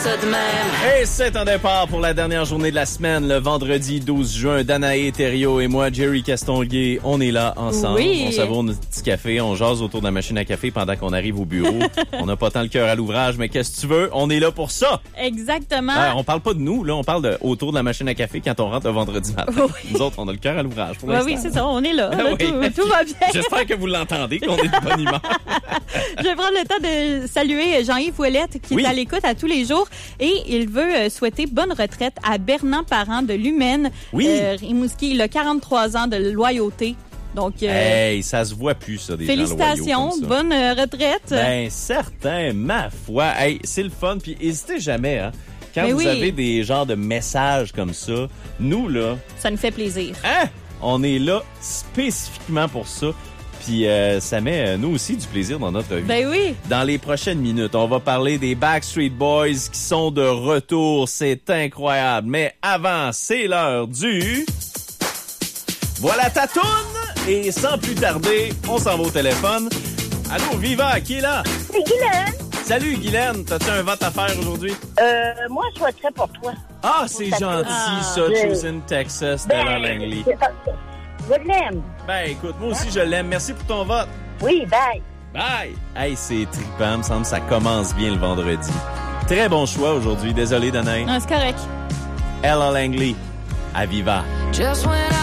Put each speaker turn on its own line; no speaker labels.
ça de même.
Et c'est un départ pour la dernière journée de la semaine, le vendredi 12 juin. Danae Thériault et moi, Jerry Castonguay, on est là ensemble.
Oui.
On savoure notre petit café, on jase autour de la machine à café pendant qu'on arrive au bureau. On n'a pas tant le cœur à l'ouvrage, mais qu'est-ce que tu veux? On est là pour ça.
Exactement.
On parle pas de nous, là, on parle de autour de la machine à café quand on rentre le vendredi matin.
Oui.
Nous autres, on a le cœur à l'ouvrage pour
Ouais,
l'instant.
oui, c'est ça, on est là. Là,
Oui.
tout va bien.
J'espère que vous l'entendez, qu'on est de bonne humeur.
Je vais prendre le temps de saluer Jean-Yves Ouellette qui est à l'écoute à tous les jours et il veut souhaiter bonne retraite à Bernard Parent de Lumène. Rimouski, il a 43 ans de loyauté. Donc,
hey, ça se voit plus, ça, des
félicitations,
gens loyaux comme ça.
bonne retraite.
Ben, certain, ma foi. Hey, c'est le fun. Puis, n'hésitez jamais, hein. Quand vous avez des genres de messages comme ça, nous, là...
Ça nous fait plaisir.
Hein? On est là spécifiquement pour ça. Puis ça met, nous aussi, du plaisir dans notre vie.
Ben oui.
Dans les prochaines minutes, on va parler des Backstreet Boys qui sont de retour. C'est incroyable. Mais avant, c'est l'heure du... Voilà ta toune! Et sans plus tarder, on s'en va au téléphone. Allô, Viva, qui est là?
C'est Guylaine.
Salut, Guylaine. T'as-tu un vote à faire aujourd'hui?
Moi, je souhaiterais pour toi.
Ah, c'est gentil, ça. Choosing Texas de la Langley.
Je l'aime.
Ben, écoute, moi aussi, je l'aime. Merci pour ton vote.
Oui, bye.
Bye! Hey, c'est trippant. Me semble que ça commence bien le vendredi. Très bon choix aujourd'hui. Désolé, Danae.
Non, c'est correct.
Ella Langley, à Viva.
Just when